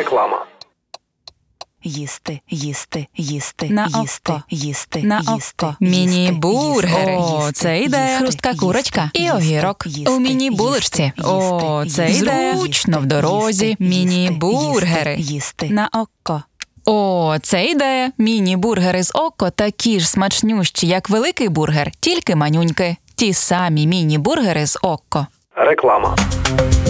Реклама. Їсти, їсти, їсти, На їсти, око. їсти, На їсти, око. їсти, Міні-бургери. їсти, О, їсти, це ідея. їсти, Хрустка їсти, курочка і їсти, огірок. їсти, У міні-булочці. їсти, О, їсти, це їсти, ідея. їсти, Зручно в дорозі. їсти, Міні-бургери. їсти. На око. О, це ідея. Міні-бургери з око такі ж смачнющі, як великий бургер, тільки манюньки. Ті самі міні-бургери з око. Реклама.